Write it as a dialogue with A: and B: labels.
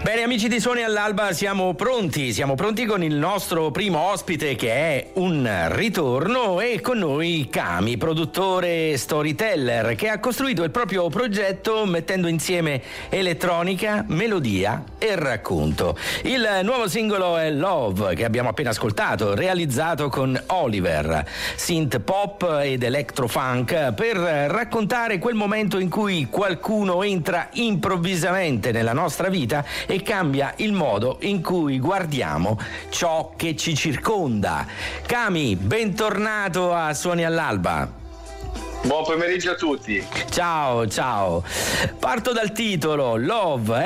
A: Bene, amici di Suoni all'Alba, siamo pronti con il nostro primo ospite, che è un ritorno, e con noi Cami, produttore e storyteller, che ha costruito il proprio progetto mettendo insieme elettronica, melodia e racconto. Il nuovo singolo è Love, che abbiamo appena ascoltato, realizzato con Oliver, synth pop ed electrofunk, per raccontare quel momento in cui qualcuno entra improvvisamente nella nostra vita e cambia il modo in cui guardiamo ciò che ci circonda. Cami, bentornato a Suoni all'Alba.
B: Buon pomeriggio a tutti.
A: Ciao. Parto dal titolo, Love,